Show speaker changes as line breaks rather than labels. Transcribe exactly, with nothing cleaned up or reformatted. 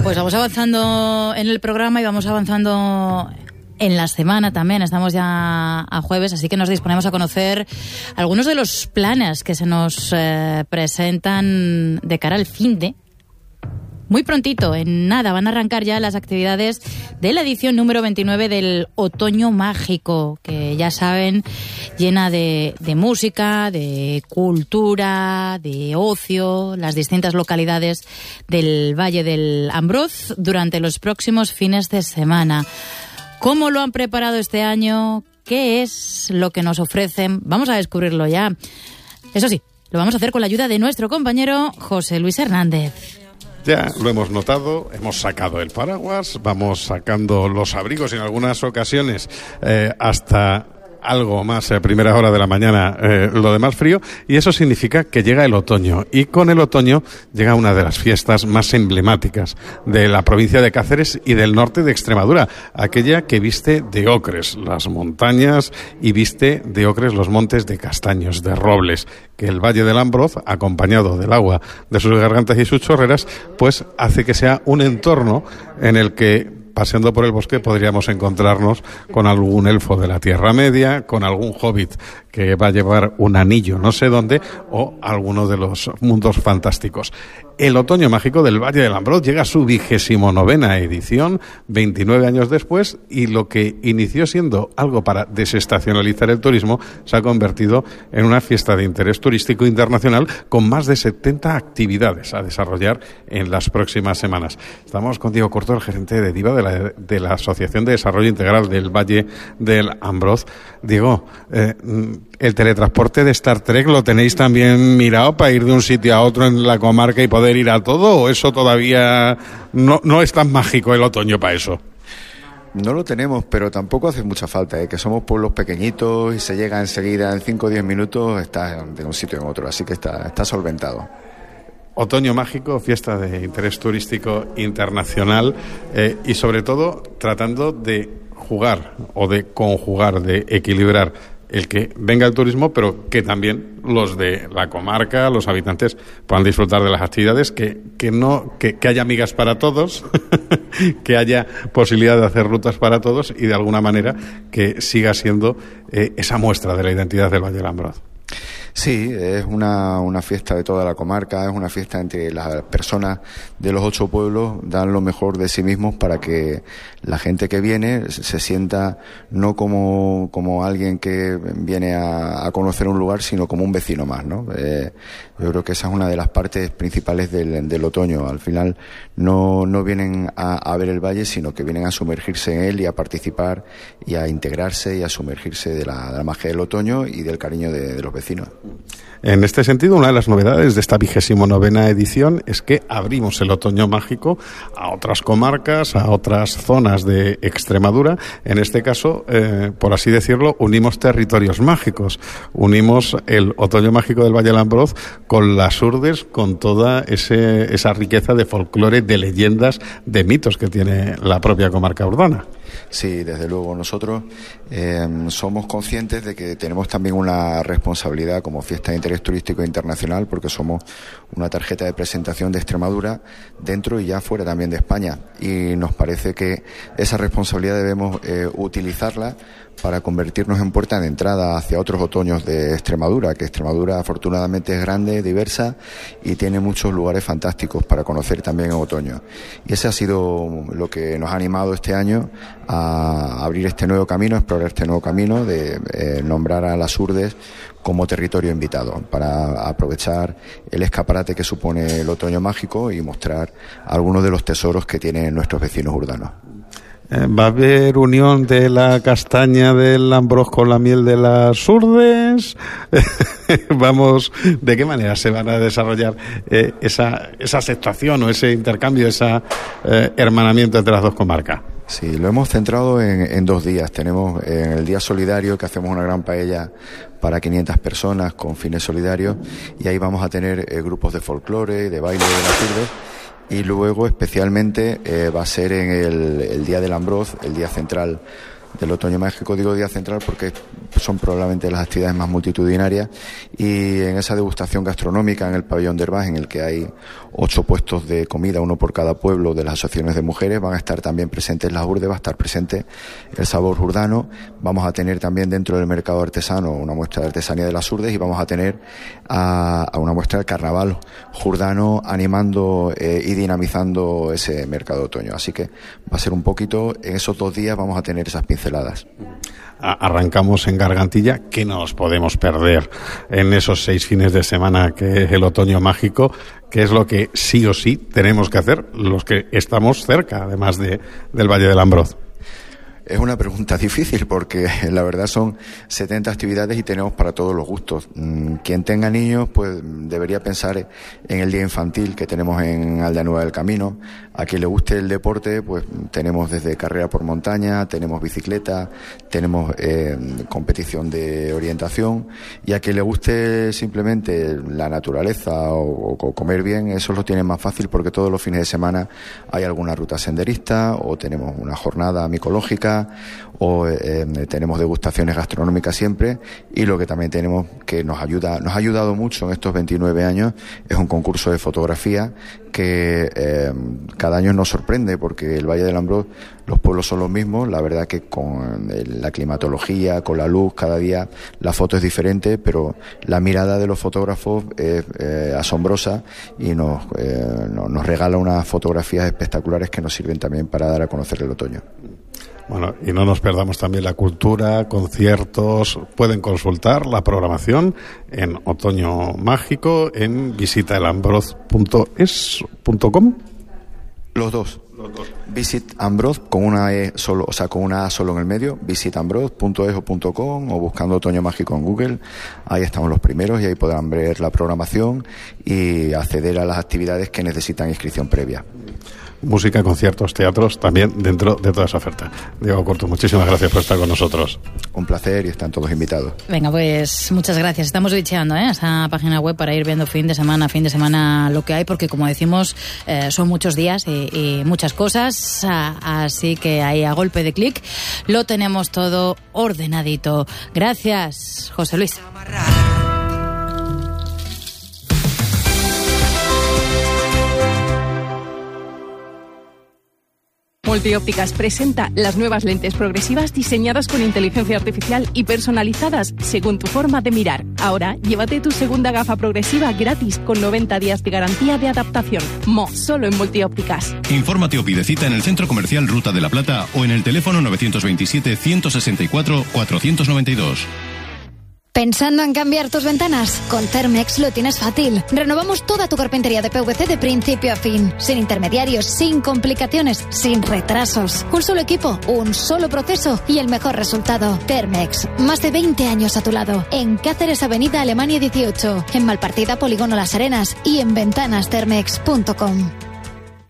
Pues vamos avanzando en el programa y vamos avanzando en la semana también. Estamos ya a jueves, así que nos disponemos a conocer algunos de los planes que se nos eh, presentan de cara al finde. Muy prontito, en nada, van a arrancar ya las actividades de la edición número veintinueve del Otoño Mágico, que ya saben, llena de, de música, de cultura, de ocio, las distintas localidades del Valle del Ambroz durante los próximos fines de semana. ¿Cómo lo han preparado este año? ¿Qué es lo que nos ofrecen? Vamos a descubrirlo ya. Eso sí, lo vamos a hacer con la ayuda de nuestro compañero José Luis Hernández.
Ya lo hemos notado, hemos sacado el paraguas, vamos sacando los abrigos y en algunas ocasiones eh, hasta algo más a primera hora de la mañana, eh, lo de más frío, y eso significa que llega el otoño, y con el otoño llega una de las fiestas más emblemáticas de la provincia de Cáceres y del norte de Extremadura, aquella que viste de ocres las montañas y viste de ocres los montes de castaños, de robles, que el Valle del Ambroz, acompañado del agua de sus gargantas y sus chorreras, pues hace que sea un entorno en el que, paseando por el bosque, podríamos encontrarnos con algún elfo de la Tierra Media, con algún hobbit que va a llevar un anillo no sé dónde, o alguno de los mundos fantásticos. El Otoño Mágico del Valle del Ambroz llega a su vigésimo novena edición, veintinueve años después, y lo que inició siendo algo para desestacionalizar el turismo se ha convertido en una fiesta de interés turístico internacional con más de setenta actividades a desarrollar en las próximas semanas. Estamos con Diego Corto, el gerente de DIVA de la, de la Asociación de Desarrollo Integral del Valle del Ambroz. Diego, eh, ¿el teletransporte de Star Trek lo tenéis también mirado para ir de un sitio a otro en la comarca y poder ir a todo, o eso todavía no, no es tan mágico el otoño para eso?
No lo tenemos, pero tampoco hace mucha falta, ¿eh? Que somos pueblos pequeñitos y se llega enseguida, en cinco o diez minutos estás de un sitio en otro, así que está, está solventado.
Otoño Mágico, fiesta de interés turístico internacional, eh, y sobre todo tratando de jugar o de conjugar, de equilibrar el que venga el turismo, pero que también los de la comarca, los habitantes, puedan disfrutar de las actividades, que, que no que, que haya migas para todos, que haya posibilidad de hacer rutas para todos y de alguna manera que siga siendo eh, esa muestra de la identidad del Valle del Ambroz.
Sí, es una, una fiesta de toda la comarca, es una fiesta entre las personas de los ocho pueblos, dan lo mejor de sí mismos para que la gente que viene se sienta no como, como alguien que viene a, a conocer un lugar, sino como un vecino más, ¿no? Eh, yo creo que esa es una de las partes principales del, del otoño. Al final no, no vienen a, a ver el valle, sino que vienen a sumergirse en él y a participar y a integrarse y a sumergirse de la, de la magia del otoño y del cariño de, de los vecinos.
En este sentido, una de las novedades de esta vigésimo novena edición es que abrimos el Otoño Mágico a otras comarcas, a otras zonas de Extremadura. En este caso, eh, por así decirlo, unimos territorios mágicos. Unimos el Otoño Mágico del Valle del Ambroz con las Urdes, con toda ese, esa riqueza de folclore, de leyendas, de mitos que tiene la propia comarca urdana.
Sí, desde luego. Nosotros eh, somos conscientes de que tenemos también una responsabilidad como fiesta de interés turístico internacional, porque somos una tarjeta de presentación de Extremadura dentro y ya fuera también de España, y nos parece que esa responsabilidad debemos eh, utilizarla para convertirnos en puerta de entrada hacia otros otoños de Extremadura, que Extremadura afortunadamente es grande, diversa y tiene muchos lugares fantásticos para conocer también en otoño. Y ese ha sido lo que nos ha animado este año a abrir este nuevo camino, a explorar este nuevo camino de eh, nombrar a las Urdes como territorio invitado, para aprovechar el escaparate que supone el otoño mágico y mostrar algunos de los tesoros que tienen nuestros vecinos urdanos.
¿Va a haber unión de la castaña del Ambroz con la miel de las Urdes? Vamos, ¿de qué manera se van a desarrollar eh, esa, esa aceptación o ese intercambio, ese eh, hermanamiento entre las dos comarcas?
Sí, lo hemos centrado en, en dos días. Tenemos en el día solidario, que hacemos una gran paella para quinientas personas con fines solidarios, y ahí vamos a tener eh, grupos de folclore, de baile de las Urdes. Y luego especialmente eh, va a ser en el, el Día del Ambroz, el día central del Otoño Mágico. Digo día central porque son probablemente las actividades más multitudinarias, y en esa degustación gastronómica en el pabellón de Hervás, en el que hay ocho puestos de comida, uno por cada pueblo de las asociaciones de mujeres, van a estar también presentes las urdes, va a estar presente el sabor jurdano. Vamos a tener también dentro del mercado artesano una muestra de artesanía de las urdes, y vamos a tener a, a una muestra del carnaval jurdano animando eh, y dinamizando ese mercado de otoño. Así que va a ser un poquito, en esos dos días vamos a tener esas pinceladas.
Arrancamos en Gargantilla. ¿Qué nos podemos perder en esos seis fines de semana que es el Otoño Mágico? ¿Qué es lo que sí o sí tenemos que hacer los que estamos cerca, además de, del Valle del Ambroz?
Es una pregunta difícil porque la verdad son setenta actividades y tenemos para todos los gustos. Quien tenga niños pues debería pensar en el día infantil que tenemos en Aldea Nueva del Camino. A quien le guste el deporte pues tenemos desde carrera por montaña, tenemos bicicleta, tenemos eh, competición de orientación, y a quien le guste simplemente la naturaleza o, o comer bien, eso lo tiene más fácil porque todos los fines de semana hay alguna ruta senderista o tenemos una jornada micológica, o eh, tenemos degustaciones gastronómicas siempre, y lo que también tenemos que nos ayuda, nos ha ayudado mucho en estos veintinueve años es un concurso de fotografía que eh, cada año nos sorprende porque el Valle del Ambroz, los pueblos son los mismos, la verdad que con la climatología, con la luz, cada día la foto es diferente, pero la mirada de los fotógrafos es eh, asombrosa y nos, eh, nos regala unas fotografías espectaculares que nos sirven también para dar a conocer el otoño.
Bueno, y no nos perdamos también la cultura, conciertos. Pueden consultar la programación en Otoño Mágico en visita el ambroz punto es punto com.
Los dos. Los dos. Visit Ambroz con una E solo, o sea, con una A solo en el medio, visit ambroz punto es o punto com, o buscando Otoño Mágico en Google. Ahí estamos los primeros y ahí podrán ver la programación y acceder a las actividades que necesitan inscripción previa.
Música, conciertos, teatros, también dentro de toda esa oferta. Diego Corto, muchísimas gracias por estar con nosotros.
Un placer y están todos invitados.
Venga, pues muchas gracias. Estamos bicheando ¿eh? esa página web para ir viendo fin de semana, fin de semana lo que hay, porque como decimos, eh, son muchos días y, y muchas cosas, así que ahí a golpe de clic lo tenemos todo ordenadito. Gracias, José Luis.
Multiópticas presenta las nuevas lentes progresivas diseñadas con inteligencia artificial y personalizadas según tu forma de mirar. Ahora, llévate tu segunda gafa progresiva gratis con noventa días de garantía de adaptación. Mo, solo en Multiópticas.
Infórmate o pide cita en el Centro Comercial Ruta de la Plata o en el teléfono nueve dos siete, uno seis cuatro, cuatro nueve dos.
¿Pensando en cambiar tus ventanas? Con Thermex lo tienes fácil. Renovamos toda tu carpintería de P V C de principio a fin. Sin intermediarios, sin complicaciones, sin retrasos. Un solo equipo, un solo proceso y el mejor resultado. Thermex, más de veinte años a tu lado. En Cáceres, Avenida Alemania dieciocho. En Malpartida, Polígono Las Arenas. Y en ventanas thermex punto com.